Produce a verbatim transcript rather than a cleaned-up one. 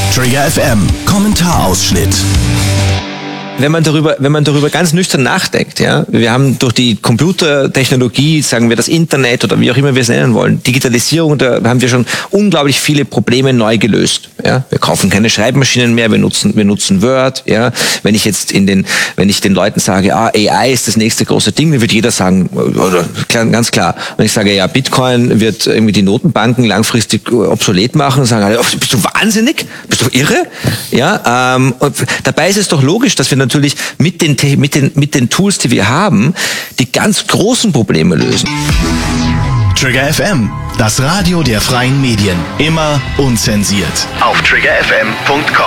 Trigger F M, Kommentarausschnitt. Wenn man darüber, wenn man darüber ganz nüchtern nachdenkt, ja, wir haben durch die Computertechnologie, sagen wir das Internet oder wie auch immer wir es nennen wollen, Digitalisierung, da haben wir schon unglaublich viele Probleme neu gelöst. Ja, wir kaufen keine Schreibmaschinen mehr, wir nutzen, wir nutzen Word. Ja, wenn ich jetzt in den, wenn ich den Leuten sage, ah, A I ist das nächste große Ding, dann wird jeder sagen, oder ganz klar. Wenn ich sage, ja, Bitcoin wird irgendwie die Notenbanken langfristig obsolet machen, sagen alle, bist du wahnsinnig? Bist du irre? Ja, ähm, und dabei ist es doch logisch, dass wir natürlich mit den, mit den, mit den Tools, die wir haben, die ganz großen Probleme lösen. Trigger F M, das Radio der freien Medien. Immer unzensiert. Auf trigger f m punkt com